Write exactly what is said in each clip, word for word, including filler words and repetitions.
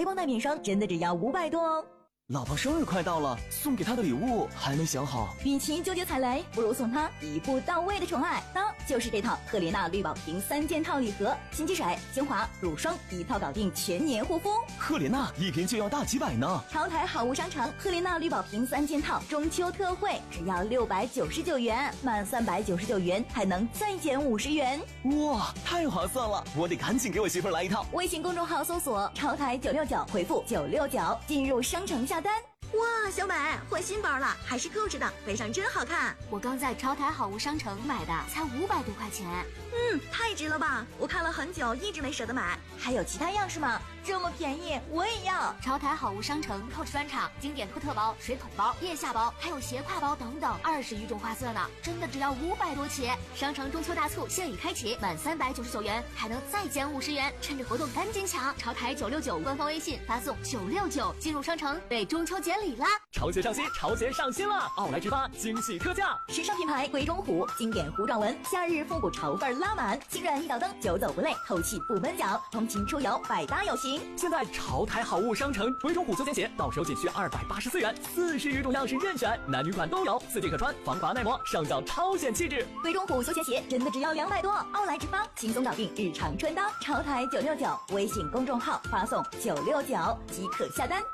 还望代免商真的只要五百多哦。 老婆生日快到了，送给她的礼物还没想好。 与其纠结踩雷，不如送她一步到位的宠爱。当就是这套赫莲娜绿宝瓶三件套礼盒，新机水、精华、乳霜一套搞定全年护肤。 赫莲娜一瓶就要大几百呢。 潮台好物商城赫莲娜绿宝瓶三件套中秋特惠，只要六百九十九元，满三百九十九元还能再减五十元。 哇，太划算了！我得赶紧给我媳妇儿来一套。 微信公众号搜索潮台九六九，回复九六九进入商城下单。哇，小美换新包了，还是 Coach 的，背上真好看。 我刚在潮台好物商城买的，才五百多块钱。 嗯，太值了吧！我看了很久，一直没舍得买。还有其他样式吗？这么便宜，我也要。 潮台好物商城 Coach 专场经典托特包、水桶包、腋下包，还有斜挎包等等，二十余种花色呢，真的只要五百多起。商城中秋大促现已开启，满三百九十九元还能再减五十元，趁着活动赶紧抢！潮台九六九官方微信发送九六九进入商城，为中秋节礼啦！ 潮节上新，潮节上新了！奥莱之发惊喜特价， 时尚品牌鬼冢虎经典糊状纹，夏日复古潮范拉满，轻软一脚蹬，久走不累，透气不闷脚，通勤出游百搭有型。 现在潮台好物商城鬼冢虎休闲鞋到手仅需二百八十四元，四十余种样式任选，男女款都有，四季可穿，防滑耐磨，上脚超显气质。 鬼冢虎休闲鞋真的只要两百多，奥莱之发轻松搞定日常穿搭。潮台九六九微信公众号发送九六九即可下单。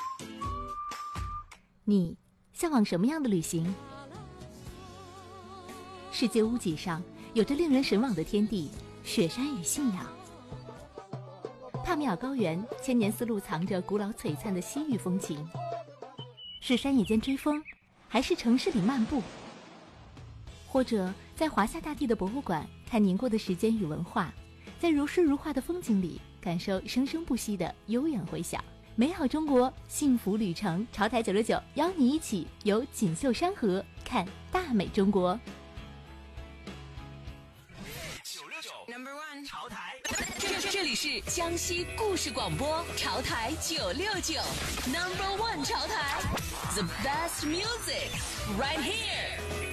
你向往什么样的旅行？世界屋脊上有着令人神往的天地，雪山与信仰。帕米尔高原千年丝路藏着古老璀璨的西域风情。是山野间追风，还是城市里漫步？或者在华夏大地的博物馆看凝过的时间与文化，在如诗如画的风景里感受生生不息的悠远回响。美好中国，幸福旅程，潮台九六九邀你一起游锦绣山河，看大美中国。 九六九 Number One 潮台，这这里是江西故事广播，潮台九六九 Number One 潮台 ，The best music right here。